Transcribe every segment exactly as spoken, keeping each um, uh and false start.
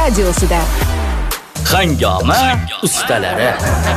radiosida. Hangoma ustalari.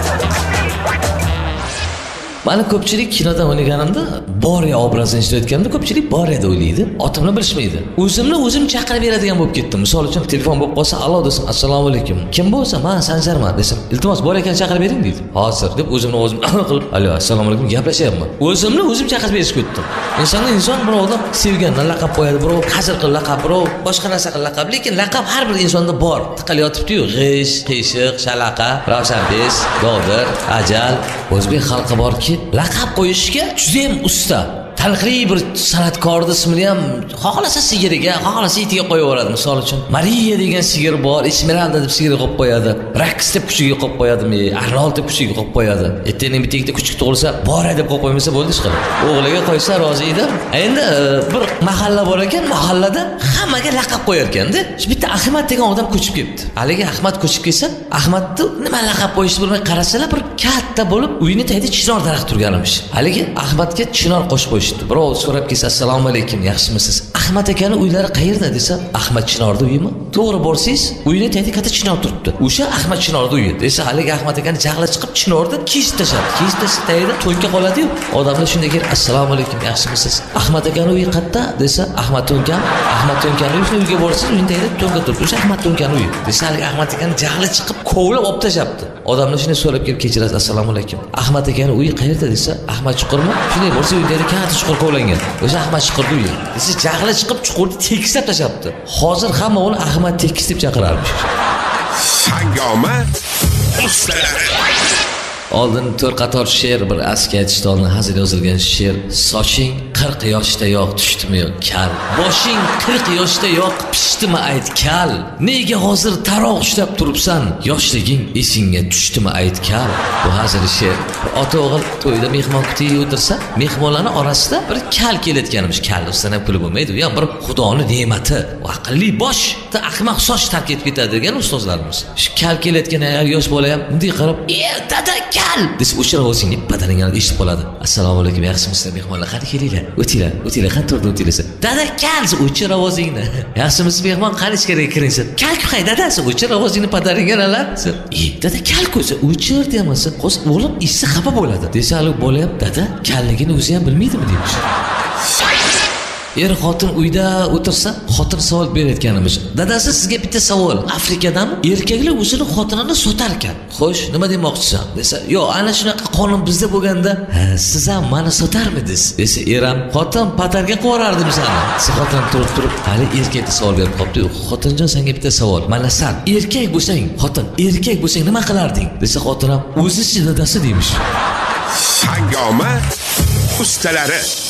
Mana ko'pchilik kinoda o'ynaganimda Borya obrazini ijro ko'pchilik Borya deb o'ylaydi. Otimni bilishmaydi. O'zimni o'zim chaqirib beradigan bo'lib ketdim. Misol uchun telefon bo'lib qolsa, "Alo" desam, "Assalomu alaykum. Kim bo'lsa, men Sanjarman" desam, "Iltimos Borya akani chaqirib bering" deydi. "Hozir" deb o'zimni o'zim qilib, "Alo, assalomu alaykum" gaplashyapman. O'zimni o'zim chaqirib berishga o'tdim. Insonni inson birovdan sevgandan laqab qo'yadi, birov hazil qilib laqab, birov boshqa narsa qilib laqab, lekin laqab har bir insonda bor. Tiqilib yotibdi-yu, g'ish, qiyshiq, shalaqa, ravshanbes, dovdir, ajal, o'zbek xalqi borki, laqab qo'yishga juda ham usta. Taniqli bir san'atkorning ismini ham xohlasa sigiriga, xohlasa itiga qo'yib yuboradi. Misol uchun, Mariya degan sigir bor, Esmeralda deb sigir qo'yib qo'yadi. Raks deb kuchiga qo'yib qo'yadimi, Arnold deb kuchiga qo'yib qo'yadi. Ertaning bitta kuchuk tug'ilsa, Bora deb qo'yib qo'ymasa bo'ldi ish qilib. O'g'liga qo'ysa rozi edi. Endi bir mahalla bor ekan, mahallada hammaga laqab qo'yar ekanda. Bitta Ahmad degan odam ko'chib kelibdi. Haligi Ahmad ko'chib kelsa, Ahmadni nima laqab qo'yishni bilmay qarasalar, bir katta bo'lib, uyini tagida chinor daraxt turgan emish. Haligi Ahmadga chinor qo'shib qo'yishdi. Birov so'rab kelsa, "Assalomu alaykum, yaxshimisiz?" Ahmad akani uylari qayerda desa, "Ahmad Chinorda uyimi?" To'g'ri borsiz, uyini tagida katta chinor turibdi. O'sha Ahmad Chinorda uyi desa, haligi Ahmad akani jag'li chiqib chinorda kiyib tashladi. Kiyib tashlasa tagida to'nka qoladi-yu. Odamlar shunday kelib, "Assalomu alaykum, yaxshimisiz?" Ahmad akani uyi qayerda desa, "Ahmad to'nkam." Ahmad to'nkani uyga borsiz, uyini tagida to'nka turibdi. O'sha Ahmad to'nkani uyi desa, haligi Ahmad akani jag'li chiqib kovlab olib tashlabdi. Odamlar shunday so'rab kelib, "Kechirasiz, assalomu alaykum. Ahmad akani uyi qayerda?" desa, "Ahmad Chuqurmi?" Shunday bo'lsa, uyda katta chuqur kovlangan. O'sha Ahmad Chuqurda uyi. Desa, jag'li chiqib chuqurni tekislab tashlabdi. Hozir hamma uni Ahmad tekis deb chaqirarmish. Hangoma ustalari. Oldin to'rt qator she'r, bir aski aytishdolni hazil yozilgan she'r. Soching qirq yoshda yo'q, tushdimi yo'q, kal. Boshing qirq yoshda yo'q, pishdimi ayt, kal. Nega hozir taroq ushlab turibsan? Yoshliging esingga tushdimi ayt, kal. Bu hazil she'r. Ota o'g'il to'yda mehmon kutiga o'tirsa, mehmonlarning orasida bir kal kelayotganimiz. Kal o'stan ham puli bo'lmaydi. Ya bir Xudoning ne'mati, aqlli bosh, ahmoq soch tark etib ketadi degan ustozlarimiz. Shu kal kelayotgan yosh bola ham bunday qarab, "Ey, dada kal" desa, o'sha ovozingni badaningdan eshitib qoladi. "Assalomu alaykum, yaxshimisizlar mehmonlar? Qani kelinglar. O'tinglar, o'tinglar, qani turdi o'tinglar." "Dada kal" desa, "O'chir ovozingni." "Yaxshimisiz mehmon? Qani ichkariga kiring." "Kal qay dadasi, o'chir ovozingni padaringga alar." "Ey, dada kal ko'sa, o'chir demasa, qo'z o'g'lim eshitsa xafa bo'ladi." Desa, hali bola ham, "Dada kalligini o'zi ham bilmaydimi?" deymish. Er xotin uyda o'tirsa, xotin savol berayotganimiz. "Dadasi, sizga bitta savol. Afrikadami erkaklar o'zini xotinini sotar ekan. Xo'sh, nima demoqchisan?" desa, "Yo'q, ana shunaqa qonun bizda bo'lganda, ha, siz ham meni sotarmidingiz?" desa, eram, "Xotin patarga qo'yardim seni." Siz xotin turib turib, hali erkakga savol berib qopti. "Xotinjon, senga bitta savol. Mana sen erkak bo'lsang, xotin erkak bo'lsang nima qilarding?" desa, xotin ham, "O'zi-chi dadasi" deymish. Hangoma ustalari.